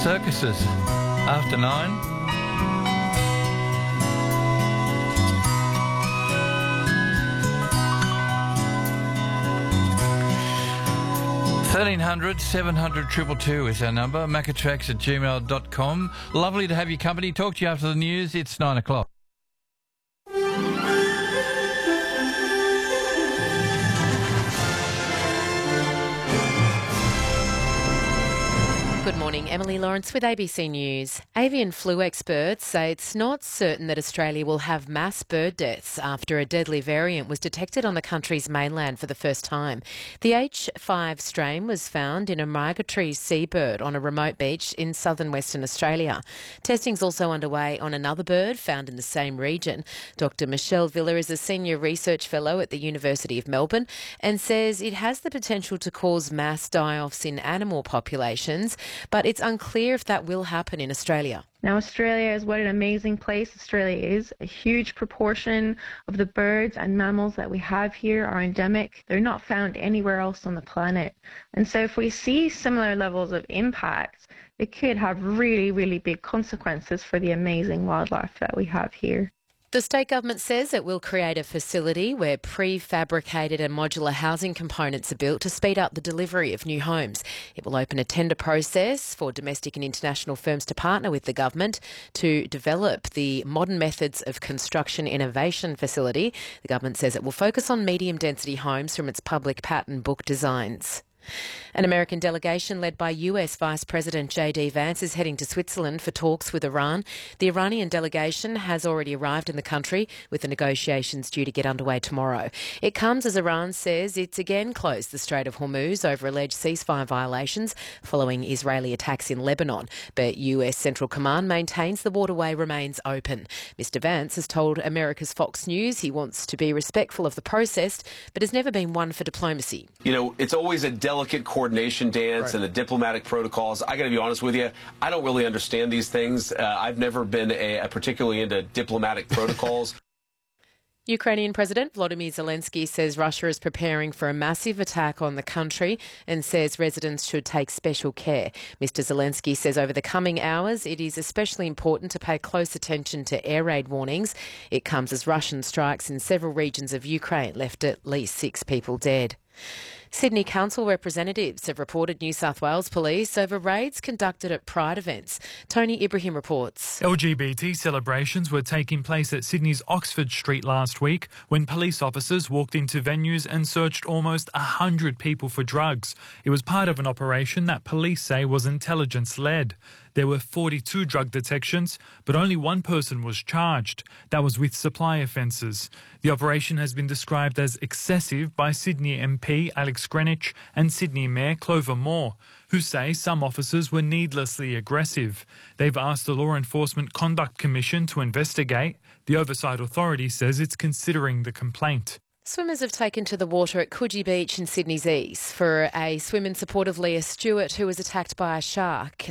Circuses after 9. 1300 700 222 is our number. Macatrax@gmail.com. Lovely to have your company. Talk to you after the news. It's 9 o'clock. Good morning, Emily Lawrence with ABC News. Avian flu experts say it's not certain that Australia will have mass bird deaths after a deadly variant was detected on the country's mainland for the first time. The H5 strain was found in a migratory seabird on a remote beach in southern Western Australia. Testing's also underway on another bird found in the same region. Dr Michelle Villa is a senior research fellow at the University of Melbourne and says it has the potential to cause mass die-offs in animal populations, but it's unclear if that will happen in Australia. Now, Australia is what an amazing place Australia is. A huge proportion of the birds and mammals that we have here are endemic. They're not found anywhere else on the planet. And so if we see similar levels of impact, it could have really, really big consequences for the amazing wildlife that we have here. The state government says it will create a facility where prefabricated and modular housing components are built to speed up the delivery of new homes. It will open a tender process for domestic and international firms to partner with the government to develop the Modern Methods of Construction Innovation Facility. The government says it will focus on medium-density homes from its public pattern book designs. An American delegation led by US Vice President J.D. Vance is heading to Switzerland for talks with Iran. The Iranian delegation has already arrived in the country, with the negotiations due to get underway tomorrow. It comes as Iran says it's again closed the Strait of Hormuz over alleged ceasefire violations following Israeli attacks in Lebanon. But US Central Command maintains the waterway remains open. Mr. Vance has told America's Fox News he wants to be respectful of the process, but has never been one for diplomacy. You know, it's always a delicate coordination dance and the diplomatic protocols. I got to be honest with you, I don't really understand these things. I've never been particularly into diplomatic protocols. Ukrainian President Volodymyr Zelensky says Russia is preparing for a massive attack on the country and says residents should take special care. Mr. Zelensky says over the coming hours it is especially important to pay close attention to air raid warnings. It comes as Russian strikes in several regions of Ukraine left at least 6 people dead. Sydney Council representatives have reported New South Wales Police over raids conducted at Pride events. Tony Ibrahim reports. LGBT celebrations were taking place at Sydney's Oxford Street last week when police officers walked into venues and searched almost 100 people for drugs. It was part of an operation that police say was intelligence-led. There were 42 drug detections, but only one person was charged. That was with supply offences. The operation has been described as excessive by Sydney MP Alex Greenwich and Sydney Mayor Clover Moore, who say some officers were needlessly aggressive. They've asked the Law Enforcement Conduct Commission to investigate. The Oversight Authority says it's considering the complaint. Swimmers have taken to the water at Coogee Beach in Sydney's east for a swim in support of Leah Stewart, who was attacked by a shark.